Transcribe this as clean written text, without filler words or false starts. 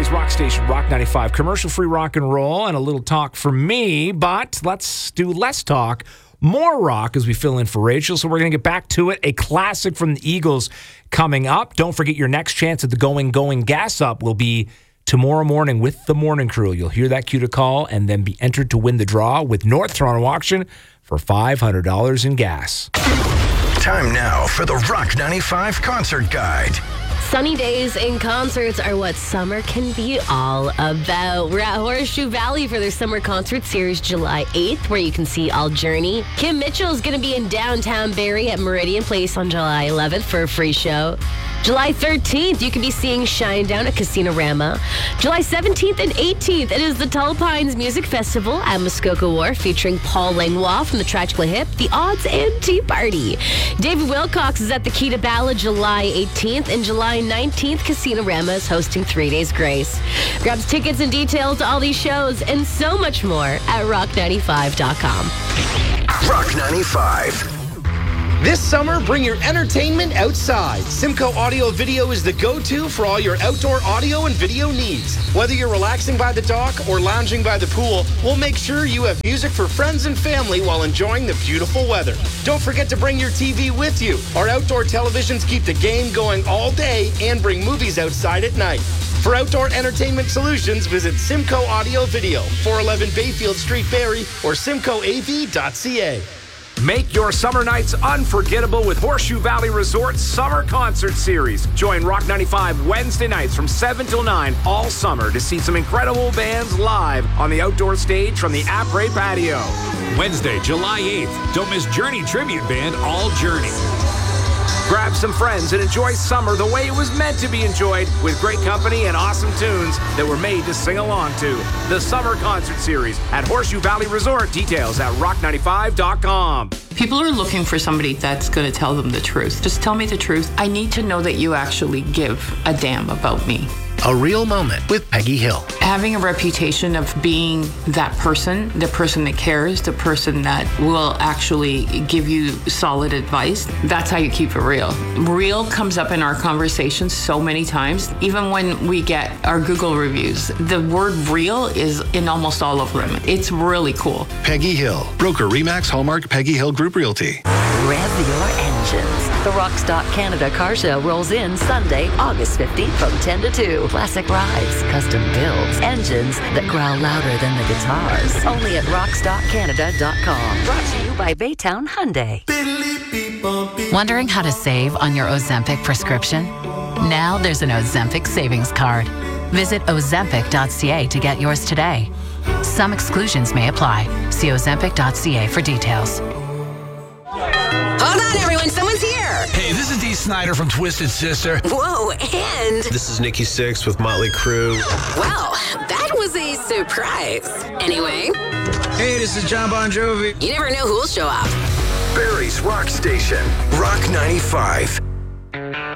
Barrie's Rock Station, Rock 95. Commercial-free rock and roll and a little talk for me, but let's do less talk, more rock as we fill in for Rachel. So we're going to get back to it. A classic from the Eagles coming up. Don't forget your next chance at the Going Gas Up will be tomorrow morning with the morning crew. You'll hear that cue to call and then be entered to win the draw with North Toronto Auction for $500 in gas. Time now for the Rock 95 Concert Guide. Sunny days and concerts are what summer can be all about. We're at Horseshoe Valley for their summer concert series July 8th, where you can see All Journey. Kim Mitchell is going to be in downtown Barrie at Meridian Place on July 11th for a free show. July 13th, you can be seeing Shinedown at Casino-Rama. July 17th and 18th, it is the Tall Pines Music Festival at Muskoka Wharf featuring Paul Langlois from the Tragically Hip, The Odds, and Tea Party. David Wilcox is at the Key to Ballad July 18th, and July 19th, Casino-Rama is hosting 3 Days Grace. Grab tickets and details to all these shows and so much more at rock95.com. Rock 95. This summer, bring your entertainment outside. Simcoe Audio Video is the go-to for all your outdoor audio and video needs. Whether you're relaxing by the dock or lounging by the pool, we'll make sure you have music for friends and family while enjoying the beautiful weather. Don't forget to bring your TV with you. Our outdoor televisions keep the game going all day and bring movies outside at night. For outdoor entertainment solutions, visit Simcoe Audio Video, 411 Bayfield Street, Barrie, or simcoeav.ca. Make your summer nights unforgettable with Horseshoe Valley Resort's Summer Concert Series. Join Rock 95 Wednesday nights from 7 till 9 all summer to see some incredible bands live on the outdoor stage from the Après patio. Wednesday, July 8th. Don't miss Journey Tribute Band, All Journey. Grab some friends and enjoy summer the way it was meant to be enjoyed with great company and awesome tunes that were made to sing along to. The Summer Concert Series at Horseshoe Valley Resort. Details at rock95.com. People are looking for somebody that's going to tell them the truth. Just tell me the truth. I need to know that you actually give a damn about me. A Real Moment with Peggy Hill. Having a reputation of being that person, the person that cares, the person that will actually give you solid advice, that's how you keep it real. Real comes up in our conversations so many times. Even when we get our Google reviews, the word real is in almost all of them. It's really cool. Peggy Hill. Broker Remax Hallmark Peggy Hill Group Realty. Rev your engines. The Rockstock Canada Car Show rolls in Sunday, August 15th from 10 to 2. Classic rides, custom builds, engines that growl louder than the guitars. Only at rockstockcanada.com. Brought to you by Baytown Hyundai. Wondering how to save on your Ozempic prescription? Now there's an Ozempic savings card. Visit ozempic.ca to get yours today. Some exclusions may apply. See ozempic.ca for details. Hold on, everyone. Someone's here. Hey, this is Dee Snider from Twisted Sister. Whoa, and... This is Nikki Sixx with Motley Crue. Wow, that was a surprise. Anyway. Hey, this is John Bon Jovi. You never know who'll show up. Barrie's Rock Station, Rock 95.